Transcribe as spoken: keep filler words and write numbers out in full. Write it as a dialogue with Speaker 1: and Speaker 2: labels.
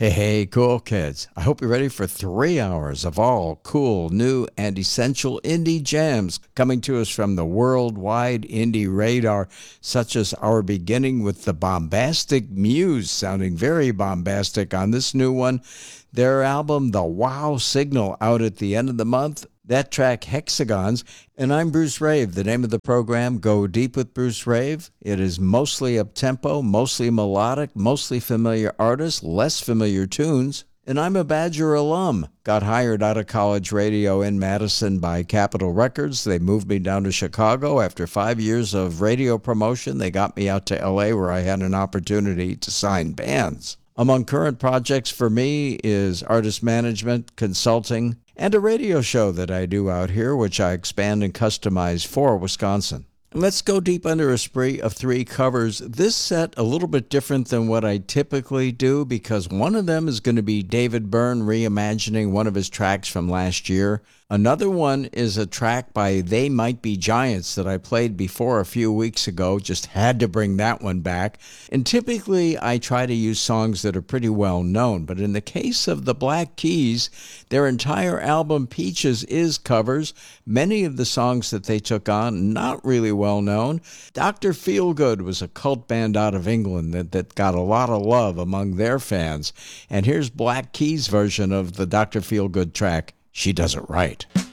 Speaker 1: Hey, hey, cool kids. I hope you're ready for three hours of all cool, new, and essential indie jams coming to us from the worldwide indie radar, such as our beginning with the Bombastic Muse, sounding very bombastic on this new one. Their album, The Wow Signal, out at the end of the month. That track, Hexagons. And I'm Bruce Rave. The name of the program, Go Deep with Bruce Rave. It is mostly up-tempo, mostly melodic, mostly familiar artists, less familiar tunes. And I'm a Badger alum. Got hired out of college radio in Madison by Capitol Records. They moved me down to Chicago. After five years of radio promotion, they got me out to L A where I had an opportunity to sign bands. Among current projects for me is artist management, consulting, and a radio show that I do out here, which I expand and customize for Wisconsin. Let's go deep under a spree of three covers. This set a little bit different than what I typically do because one of them is going to be David Byrne reimagining one of his tracks from last year. Another one is a track by They Might Be Giants that I played before a few weeks ago. Just had to bring that one back. And typically I try to use songs that are pretty well known. But in the case of the Black Keys, their entire album Peaches is covers. Many of the songs that they took on, not really well known. Doctor Feelgood was a cult band out of England that, that got a lot of love among their fans. And here's Black Keys' version of the Doctor Feelgood track, She Does It Right.